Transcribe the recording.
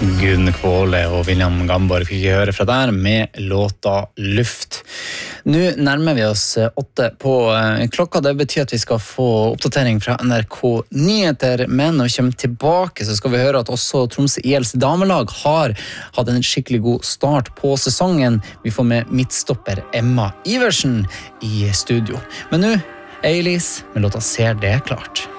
Gunn Kvåle og William Gamborg fikk høre fra der med låta Luft. Nå nærmer vi oss 8 på klokka. Det betyr at vi skal få oppdatering fra NRK Nyheter, men når vi kommer tilbake så skal vi høre at også Tromsø ILs damelag har hatt en skikkelig god start på sesongen. Vi får med midtstopper Emma Iversen i studio. Men nå, Eilis med låta Ser det klart.